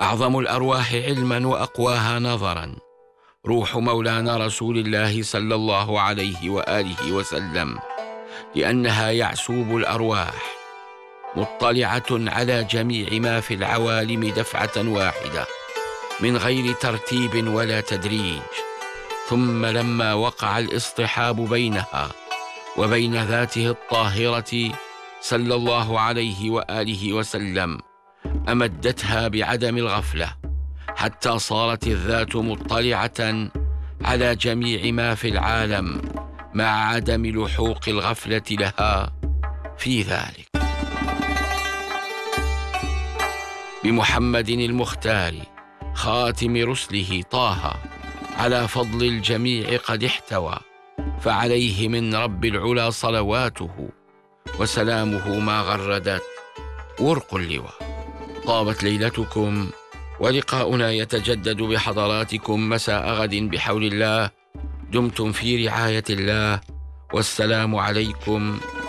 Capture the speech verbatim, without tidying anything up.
أعظم الأرواح علما وأقواها نظرا روح مولانا رسول الله صلى الله عليه وآله وسلم، لأنها يعسوب الأرواح، مطلعة على جميع ما في العوالم دفعة واحدة من غير ترتيب ولا تدريج. ثم لما وقع الاصطحاب بينها وبين ذاته الطاهرة صلى الله عليه وآله وسلم أمدتها بعدم الغفلة، حتى صارت الذات مطلعة على جميع ما في العالم مع عدم لحوق الغفلة لها في ذلك. بمحمد المختار خاتم رسله طه على فضل الجميع قد احتوى، فعليه من رب العلا صلواته وسلامه ما غردت ورق اللواء. طابت ليلتكم، ولقاؤنا يتجدد بحضراتكم مساء غد بحول الله. دمتم في رعاية الله، والسلام عليكم